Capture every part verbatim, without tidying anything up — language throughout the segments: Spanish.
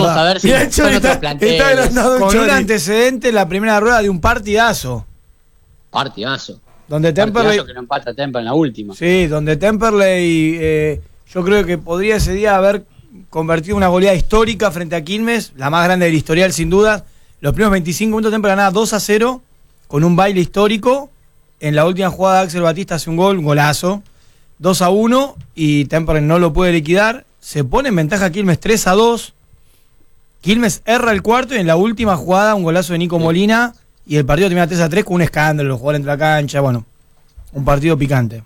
Vamos verdad. a ver si Bien, son está, otros planteles. está agrandado Con Chori. un antecedente en la primera rueda de un partidazo. Partidazo. Donde Temperley. Partidazo que no empata Temperley en la última. Sí, donde Temperley, eh, yo creo que podría ese día haber convertido una goleada histórica frente a Quilmes, la más grande del historial sin duda. Los primeros veinticinco minutos Temperley ganaba dos a cero con un baile histórico. En la última jugada Axel Batista hace un gol, un golazo, dos a uno, y Temperley no lo puede liquidar. Se pone en ventaja Quilmes tres a dos. Quilmes erra el cuarto y en la última jugada un golazo de Nico Sí. Molina y el partido termina tres a tres con un escándalo, los jugadores entre la cancha, bueno, un partido picante.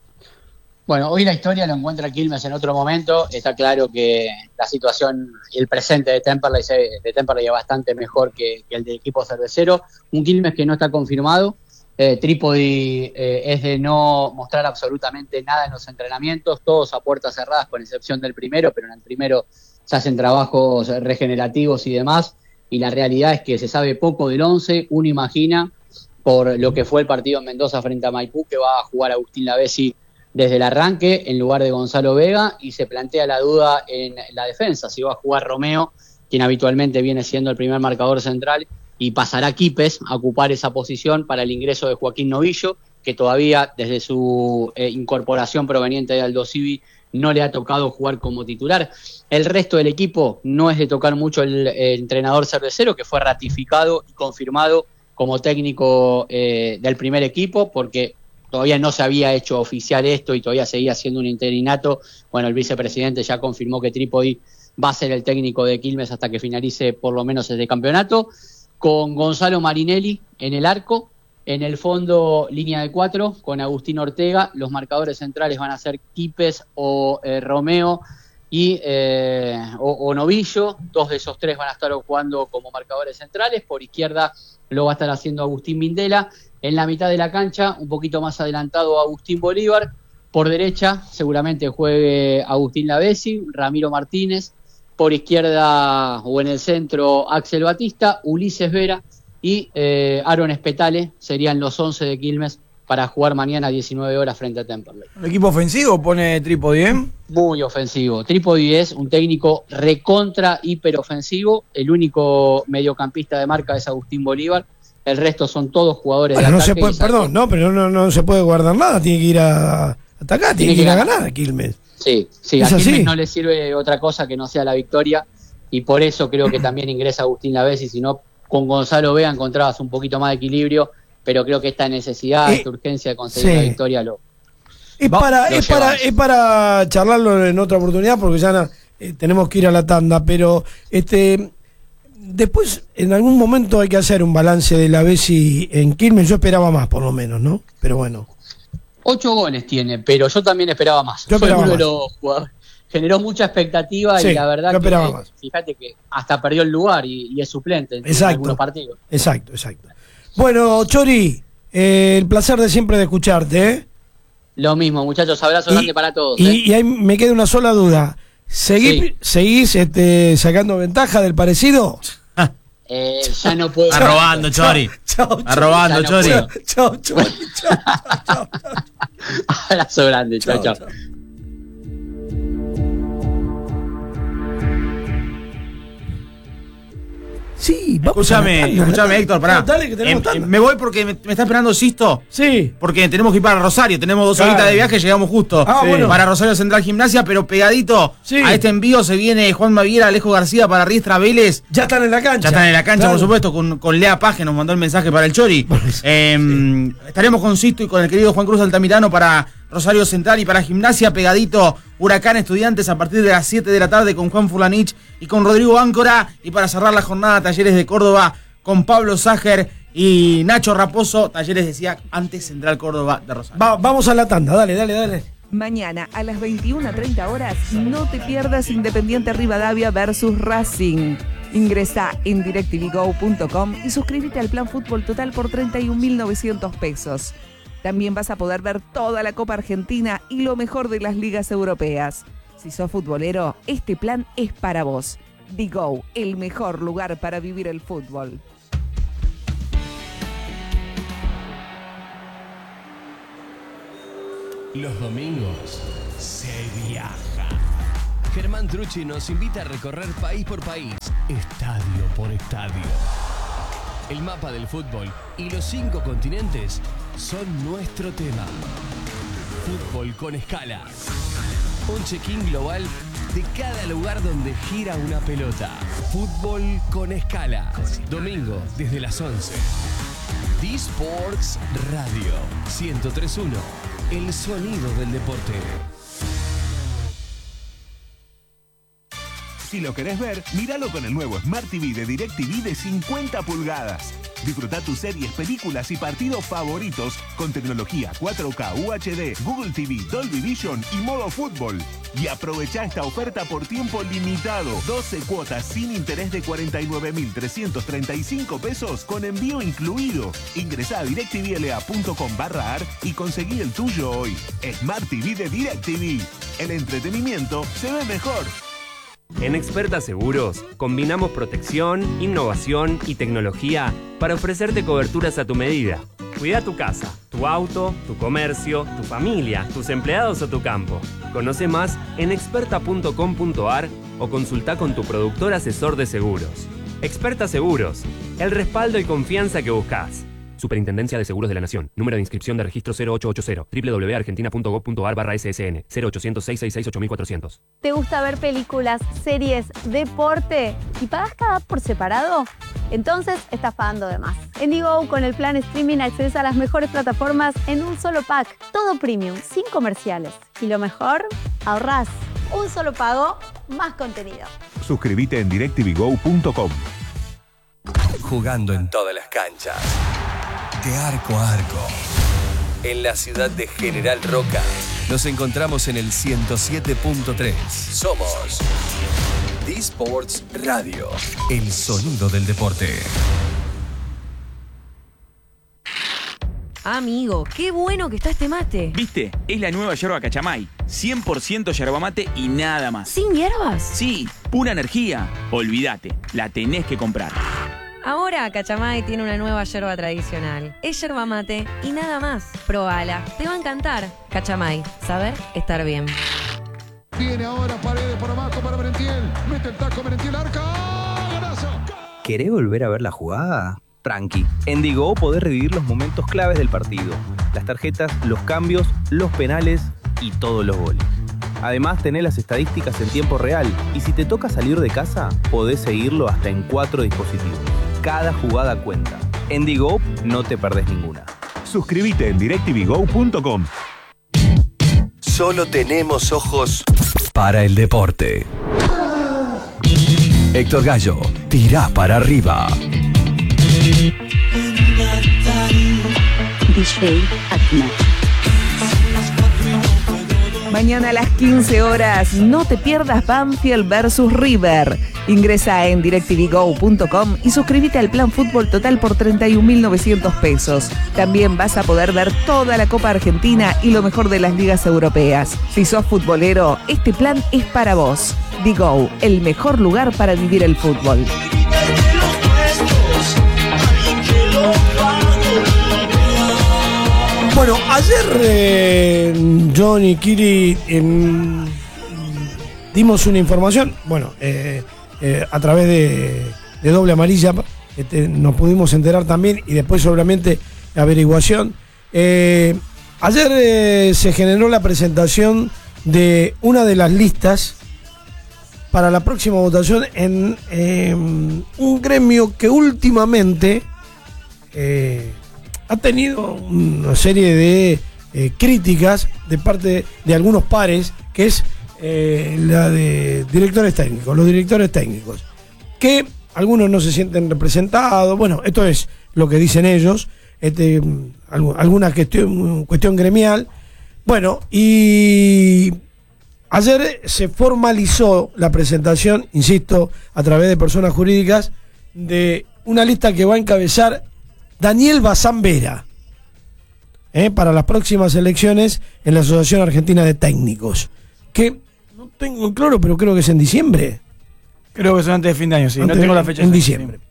Bueno, hoy la historia lo encuentra Quilmes en otro momento. Está claro que la situación y el presente de Temperley, de Temperley es bastante mejor que, que el del equipo cervecero. Un Quilmes que no está confirmado. Eh, Trípodi eh, es de no mostrar absolutamente nada en los entrenamientos, todos a puertas cerradas con excepción del primero, pero en el primero se hacen trabajos regenerativos y demás, y la realidad es que se sabe poco del once. Uno imagina, por lo que fue el partido en Mendoza frente a Maipú, que va a jugar Agustín Lavesi desde el arranque en lugar de Gonzalo Vega, y se plantea la duda en la defensa, si va a jugar Romeo, quien habitualmente viene siendo el primer marcador central, y pasará Quipes a ocupar esa posición para el ingreso de Joaquín Novillo, que todavía desde su eh, incorporación proveniente de Aldo Civi no le ha tocado jugar como titular. El resto del equipo no es de tocar mucho el, el entrenador cervecero, que fue ratificado y confirmado como técnico eh, del primer equipo, porque todavía no se había hecho oficial esto y todavía seguía siendo un interinato. Bueno, el vicepresidente ya confirmó que Trípodi va a ser el técnico de Quilmes hasta que finalice por lo menos este campeonato, con Gonzalo Marinelli en el arco, en el fondo línea de cuatro, con Agustín Ortega. Los marcadores centrales van a ser Quipes o eh, Romeo y eh, o, o Novillo. Dos de esos tres van a estar jugando como marcadores centrales. Por izquierda lo va a estar haciendo Agustín Mindela. En la mitad de la cancha, un poquito más adelantado, Agustín Bolívar. Por derecha seguramente juegue Agustín Lavesi, Ramiro Martínez. Por izquierda o en el centro, Axel Batista, Ulises Vera y eh, Aaron Espetale serían los once de Quilmes para jugar mañana a diecinueve horas frente a Temperley. ¿El equipo ofensivo pone Trípodi, eh? Muy ofensivo. Trípodi es un técnico recontra hiperofensivo. El único mediocampista de marca es Agustín Bolívar. El resto son todos jugadores Bueno, de no ataque. se puede, perdón, no, pero no, no se puede guardar nada, tiene que ir a atacar, tiene, tiene que, que ir a ganar a Quilmes. Sí, sí, ¿Es a Quilmes así? no le sirve otra cosa que no sea la victoria, y por eso creo que también ingresa Agustín Lavesi. Si no, con Gonzalo Vega encontrabas un poquito más de equilibrio, pero creo que esta necesidad, Eh, esta urgencia de conseguir sí. la victoria lo... Es Va, para, lo es para, llevamos. es para charlarlo en otra oportunidad porque ya na- eh, tenemos que ir a la tanda, pero este después en algún momento hay que hacer un balance de la Bessi en Quilmes. Yo esperaba más por lo menos, ¿no? Pero bueno. Ocho goles tiene, pero yo también esperaba más. Yo esperaba Fue uno de más. los jugadores. Generó mucha expectativa Sí, y la verdad yo esperaba que, más. fíjate que hasta perdió el lugar y, y es suplente en, en Exacto. algunos partidos. Exacto, exacto. Bueno, Chori, eh, el placer de siempre de escucharte, ¿eh? Lo mismo, muchachos, abrazo Y- grande para todos. Y, ¿eh? y ahí me queda una sola duda. ¿Seguís, Sí. ¿seguís este, sacando ventaja del parecido? Eh, ya no puedo. Está robando, Chori. Chao, Está robando, Ya no Chori. puedo. Chao, Chori. Chao, chao, chao. Abrazo grande, chao, Chao, chao. chao. Sí, vamos a la Escúchame, tanda, escúchame, la Héctor, tanda. pará. No, dale, que tenemos Eh, tanda. me voy porque me, me está esperando Sisto. Sí. Porque tenemos que ir para Rosario. Tenemos dos Claro. horitas de viaje, llegamos justo. Ah, bueno. Para Rosario Central Gimnasia, pero pegadito Sí. a este envío se viene Juan Maviera, Alejo García para Riestra Vélez. Ya están en la cancha. Ya están en la cancha, Claro. por supuesto, con, con Lea Paz, que nos mandó el mensaje para el Chori. Eh, estaremos con Sisto y con el querido Juan Cruz Altamirano para Rosario Central y para Gimnasia, pegadito Huracán Estudiantes a partir de las siete de la tarde con Juan Fulanich y con Rodrigo Áncora. Y para cerrar la jornada, Talleres de Córdoba con Pablo Ságer y Nacho Raposo. Talleres decía antes Central Córdoba de Rosario. Va- vamos a la tanda, dale, dale, dale. Mañana a las veintiuna treinta horas no te pierdas Independiente Rivadavia versus Racing. Ingresa en directv go punto com y suscríbete al plan Fútbol Total por treinta y un mil novecientos pesos. También vas a poder ver toda la Copa Argentina y lo mejor de las ligas europeas. Si sos futbolero, este plan es para vos. Digo, el mejor lugar para vivir el fútbol. Los domingos se viaja. Germán Trucci nos invita a recorrer país por país, estadio por estadio. El mapa del fútbol y los cinco continentes son nuestro tema. Fútbol con escala. Un check-in global de cada lugar donde gira una pelota. Fútbol con escala. Domingo desde las once. D-Sports Radio ciento tres punto uno. El sonido del deporte. Si lo querés ver, míralo con el nuevo Smart T V de DirecTV de cincuenta pulgadas. Disfruta tus series, películas y partidos favoritos con tecnología cuatro K, U H D, Google T V, Dolby Vision y modo fútbol. Y aprovecha esta oferta por tiempo limitado. doce cuotas sin interés de cuarenta y nueve mil trescientos treinta y cinco pesos con envío incluido. Ingresá a directvla.com barra ar y conseguí el tuyo hoy. Smart T V de DirecTV. El entretenimiento se ve mejor. En Experta Seguros, combinamos protección, innovación y tecnología para ofrecerte coberturas a tu medida. Cuida tu casa, tu auto, tu comercio, tu familia, tus empleados o tu campo. Conoce más en experta punto com punto ar o consulta con tu productor asesor de seguros. Experta Seguros, el respaldo y confianza que buscas. Superintendencia de Seguros de la Nación. Número de inscripción de registro cero ocho ocho cero. doble u doble u doble u punto argentina punto gov punto ar barra ese ese ene. cero ochocientos, seiscientos sesenta y seis, ocho mil cuatrocientos. ¿Te gusta ver películas, series, deporte y pagas cada app por separado? Entonces estás pagando de más. En Digo, con el plan streaming accedes a las mejores plataformas en un solo pack. Todo premium, sin comerciales. Y lo mejor, ahorrás. Un solo pago, más contenido. Suscríbete en directvgo punto com. Jugando en todas las canchas. De arco a arco. En la ciudad de General Roca. Nos encontramos en el ciento siete punto tres. Somos D-Sports Radio. El sonido del deporte. Amigo, qué bueno que está este mate. ¿Viste? Es la nueva yerba Cachamay. cien por ciento yerba mate y nada más. ¿Sin hierbas? Sí, pura energía. Olvídate, la tenés que comprar. Ahora Cachamay tiene una nueva yerba tradicional. Es yerba mate y nada más. Probala, te va a encantar. Cachamay, saber estar bien. Viene ahora Paredes por abajo para Merentiel. Mete el taco Merentiel, arca. ¡Golazo! ¿Querés volver a ver la jugada? Tranqui. En Digo podés revivir los momentos claves del partido. Las tarjetas, los cambios, los penales y todos los goles. Además, tenés las estadísticas en tiempo real y si te toca salir de casa, podés seguirlo hasta en cuatro dispositivos. Cada jugada cuenta. En Digo no te perdés ninguna. Suscríbete en directvgo punto com. Solo tenemos ojos para el deporte. Héctor Gallo, tira para arriba. D J Atma. Mañana a las quince horas, no te pierdas Banfield versus River. Ingresa en directvgo punto com y suscríbete al plan Fútbol Total por treinta y un mil novecientos pesos. También vas a poder ver toda la Copa Argentina y lo mejor de las ligas europeas. Si sos futbolero, este plan es para vos. Digo, el mejor lugar para vivir el fútbol. Bueno, ayer eh, John y Kiri eh, dimos una información, bueno, eh, eh, a través de, de Doble Amarilla, este, nos pudimos enterar también y después obviamente averiguación. Eh, ayer eh, se generó la presentación de una de las listas para la próxima votación en eh, un gremio que últimamente... Eh, ha tenido una serie de eh, críticas de parte de algunos pares, que es eh, la de directores técnicos, los directores técnicos, que algunos no se sienten representados. Bueno, esto es lo que dicen ellos, este, alguna cuestión, cuestión gremial. Bueno, y ayer se formalizó la presentación, insisto, a través de personas jurídicas, de una lista que va a encabezar Daniel Bazán Vera, eh, para las próximas elecciones en la Asociación Argentina de Técnicos, que no tengo claro, pero creo que es en diciembre. Creo que son antes de fin de año, sí, antes no tengo la fecha. En diciembre.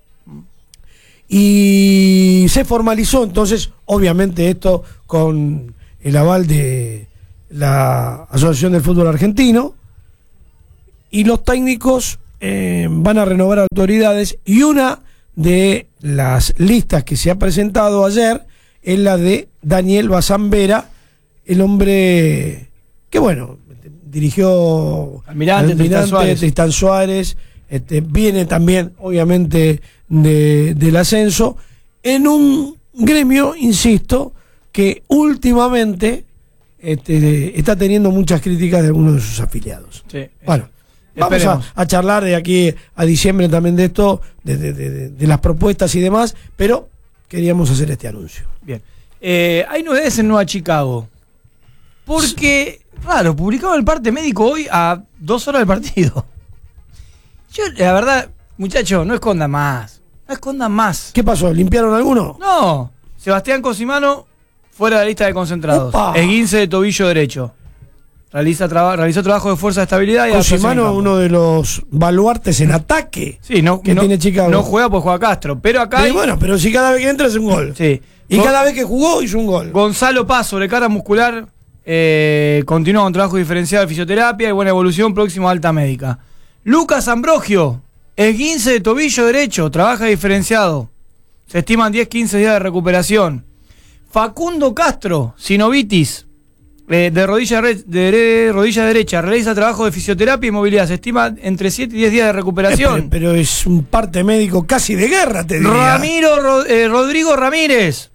Y se formalizó entonces, obviamente esto con el aval de la Asociación del Fútbol Argentino, y los técnicos eh, van a renovar autoridades, y una de las listas que se ha presentado ayer es la de Daniel Bazán Vera, el hombre que, bueno, dirigió Almirante, Almirante Tristán Suárez, Tristán Suárez este, viene también, obviamente, de, del ascenso, en un gremio, insisto, que últimamente este, está teniendo muchas críticas de algunos de sus afiliados. Sí, bueno, vamos a, a charlar de aquí a diciembre también de esto, de, de, de, de las propuestas y demás, pero queríamos hacer este anuncio. Bien. Eh, hay novedades en Nueva Chicago. Porque, claro, publicaron el parte médico hoy a dos horas del partido. Yo, la verdad, muchachos, no escondan más. No escondan más. ¿Qué pasó? ¿Limpiaron alguno? No. Sebastián Cosimano, fuera de la lista de concentrados. ¡Opa! Esguince de tobillo derecho. Realiza traba, realizó trabajo de fuerza de estabilidad. Y Cosimano, uno de los baluartes en ataque sí, no, que no, tiene Chicago. No juega porque juega Castro. Pero acá. Pero bueno, pero si cada vez que entra es un gol. Sí. Y Gon cada vez que jugó hizo un gol. Gonzalo Paz, sobrecarga muscular. Eh, continúa con trabajo diferenciado de fisioterapia y buena evolución, próximo a alta médica. Lucas Ambrogio, esguince de tobillo derecho, trabaja diferenciado. Se estiman diez a quince días de recuperación. Facundo Castro, sinovitis, eh, de, rodilla de, de rodilla derecha, realiza trabajo de fisioterapia y movilidad. Se estima entre siete y diez días de recuperación. Eh, pero, pero es un parte médico casi de guerra, te diría. Ramiro Ro, eh, Rodrigo Ramírez.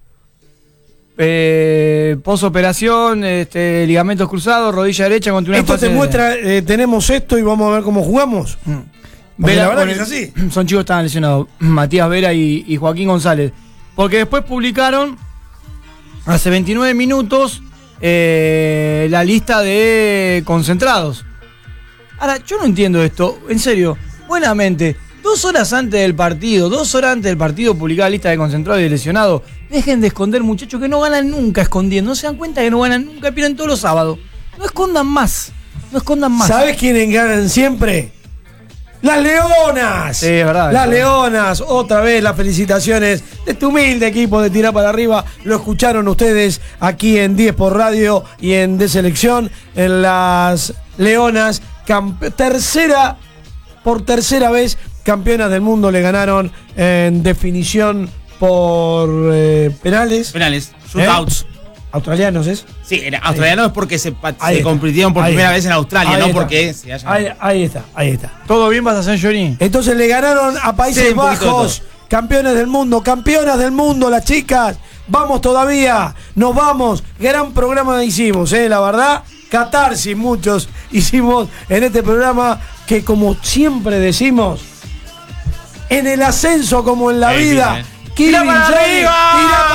Eh, posoperación, este, ligamentos cruzados, rodilla derecha, continúa. Esto te muestra, eh, tenemos esto y vamos a ver cómo jugamos. Mm. Vera, la verdad el, que es así. Son chicos que estaban lesionados, Matías Vera y, y Joaquín González. Porque después publicaron hace veintinueve minutos eh, la lista de concentrados. Ahora, yo no entiendo esto, en serio, buenamente. Dos horas antes del partido, dos horas antes del partido publicada la lista de concentrados y de lesionados. Dejen de esconder, muchachos, que no ganan nunca escondiendo. No se dan cuenta que no ganan nunca, pierden todos los sábados. No escondan más. No escondan más. ¿Sabes quiénes ganan siempre? ¡Las Leonas! Sí, es verdad. Las Leonas, otra vez las felicitaciones de este humilde equipo de Tirar para Arriba. Lo escucharon ustedes aquí en diez por Radio y en De Selección. En las Leonas, tercera, por tercera vez, campeonas del mundo, le ganaron en definición por eh, penales. Penales, shootouts. ¿Eh? ¿Australianos es? Sí, era, australianos es porque se, Ahí se está. compitieron por Ahí primera está. vez en Australia, Ahí no está. porque se hayan... Ahí, ahí está, ahí está. ¿Todo bien vas a hacer, Johnny? Entonces le ganaron a Países Sí, un poquito de Bajos, todo. campeones del mundo, campeonas del mundo, las chicas. Vamos todavía, nos vamos. Gran programa hicimos, eh, la verdad. Catarsis muchos hicimos en este programa que, como siempre decimos, en el ascenso como en la Ahí vida, viene. Kevin ¡Tira para Johnny, arriba! tira